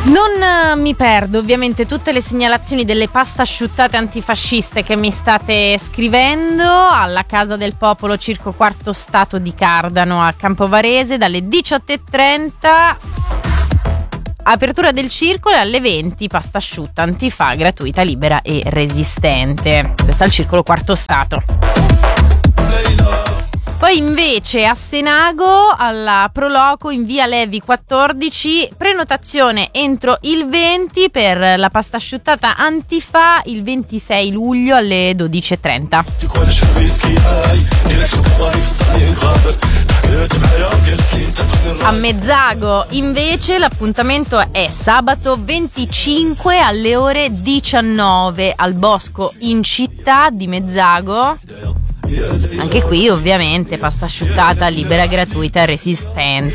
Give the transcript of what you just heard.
Non mi perdo ovviamente tutte le segnalazioni delle pasta asciuttate antifasciste che mi state scrivendo alla Casa del Popolo, Circo Quarto Stato di Cardano a Campovarese dalle 18:30. Apertura del circolo e alle 20 pasta asciutta antifà gratuita, libera e resistente. Questo è il Circolo Quarto Stato. Poi invece a Senago, alla Proloco in via Levi 14, prenotazione entro il 20 per la pasta asciuttata antifà il 26 luglio alle 12:30. A Mezzago invece l'appuntamento è sabato 25 alle ore 19 al Bosco in città di Mezzago. Anche qui ovviamente pasta asciuttata libera, gratuita e resistente.